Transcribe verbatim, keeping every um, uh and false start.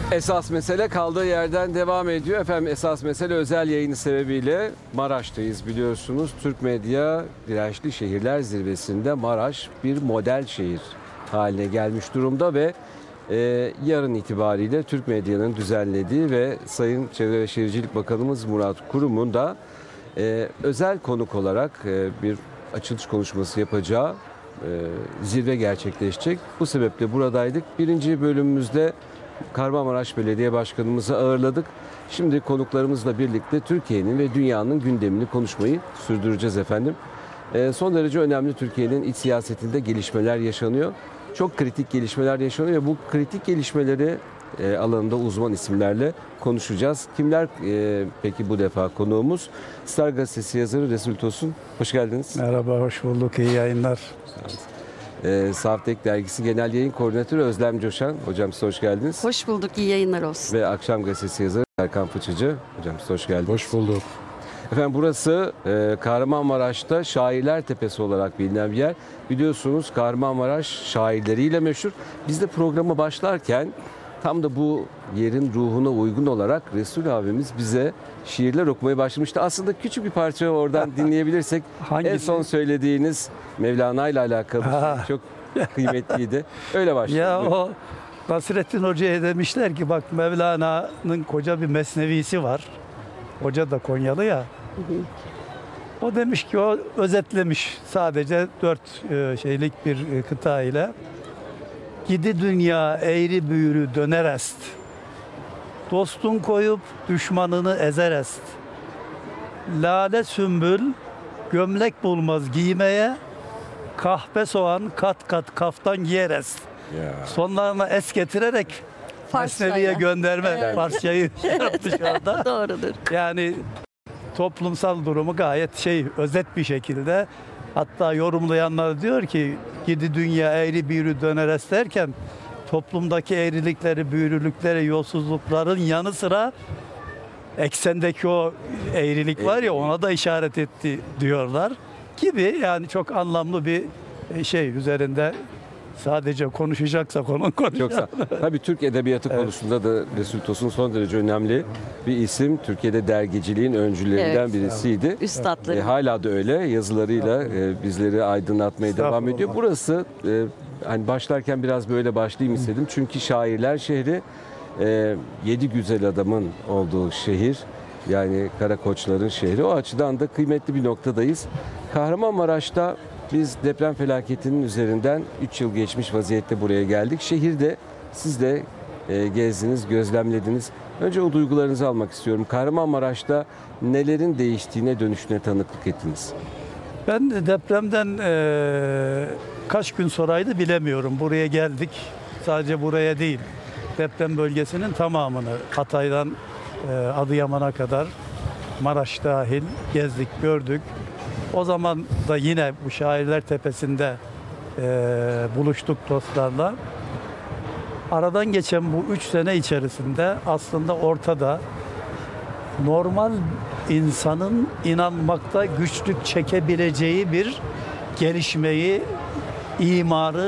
Esas mesele kaldığı yerden devam ediyor. Efendim esas mesele özel yayını sebebiyle Maraş'tayız biliyorsunuz. Türk Medya Dirençli Şehirler Zirvesi'nde Maraş bir model şehir haline gelmiş durumda ve e, yarın itibariyle Türk Medya'nın düzenlediği ve Sayın Çevre ve Şehircilik Bakanımız Murat Kurum'un da e, özel konuk olarak e, bir açılış konuşması yapacağı e, zirve gerçekleşecek. Bu sebeple buradaydık. Birinci bölümümüzde Kahramanmaraş Belediye Başkanımızı ağırladık. Şimdi konuklarımızla birlikte Türkiye'nin ve dünyanın gündemini konuşmayı sürdüreceğiz efendim. E, son derece önemli Türkiye'nin iç siyasetinde gelişmeler yaşanıyor. Çok kritik gelişmeler yaşanıyor ve bu kritik gelişmeleri e, alanında uzman isimlerle konuşacağız. Kimler e, peki bu defa konuğumuz? Star Gazetesi yazarı Resul Tosun. Hoş geldiniz. Merhaba, hoş bulduk. İyi yayınlar. E, Saftek Dergisi Genel Yayın Koordinatörü Özlem Coşan. Hocam size hoş geldiniz. Hoş bulduk, iyi yayınlar olsun. Ve Akşam Gazetesi yazarı Erkan Fıçıcı. Hocam size hoş geldiniz. Hoş bulduk. Efendim burası e, Kahramanmaraş'ta Şairler Tepesi olarak bilinen bir yer. Biliyorsunuz Kahramanmaraş şairleriyle meşhur. Biz de programa başlarken tam da bu yerin ruhuna uygun olarak Resul abimiz bize şiirler okumaya başlamıştı. Aslında küçük bir parça oradan dinleyebilirsek. Hangisi? En son söylediğiniz Mevlana ile alakalı Ha. çok kıymetliydi. Öyle başladı. Ya o Nasrettin Hoca'ya demişler ki bak Mevlana'nın koca bir mesnevisi var. Hoca da Konyalı ya. O demiş ki o özetlemiş sadece dört e, şeylik bir e, kıta ile. Gidi dünya eğri büğrü dönerest. Dostun koyup düşmanını ezerest. Lale sümbül gömlek bulmaz giymeye. Kahpe soğan kat kat kaftan giyerest. Ya. Sonlarına es getirerek Farsçayla. Mesnevi'ye gönderme Evet. Farsçayı yapmış orada. Doğrudur. Yani toplumsal durumu gayet şey özet bir şekilde, hatta yorumlayanlar diyor ki gidi dünya eğri büğrü dönerest derken toplumdaki eğrilikleri, büğrülükleri, yolsuzlukların yanı sıra eksendeki o eğrilik var ya ona da işaret etti diyorlar gibi, yani çok anlamlı bir şey üzerinde. Sadece konuşacaksak onun konuşalım. Yoksa tabii Türk edebiyatı Evet. konusunda da Resul Tosun son derece önemli bir isim. Türkiye'de dergiciliğin öncülerinden Evet. birisiydi. Üstadları. E, hala da öyle. Yazılarıyla e, bizleri aydınlatmaya devam Estağfurullah. ediyor. Burası e, hani başlarken biraz böyle başlayayım istedim. Çünkü şairler şehri, e, yedi güzel adamın olduğu şehir. Yani Karakoçların şehri. O açıdan da kıymetli bir noktadayız. Kahramanmaraş'ta biz deprem felaketinin üzerinden üç yıl geçmiş vaziyette buraya geldik. Şehirde siz de e, gezdiniz, gözlemlediniz. Önce o duygularınızı almak istiyorum. Kahramanmaraş'ta nelerin değiştiğine, dönüşüne tanıklık ettiniz? Ben de depremden eee, kaç gün sonraydı bilemiyorum. Buraya geldik. Sadece buraya değil. Deprem bölgesinin tamamını Hatay'dan eee, Adıyaman'a kadar Maraş dahil gezdik, gördük. O zaman da yine bu Şairler Tepesi'nde eee, buluştuk dostlarla. Aradan geçen bu üç sene içerisinde aslında ortada normal insanın inanmakta güçlük çekebileceği bir gelişmeyi, imarı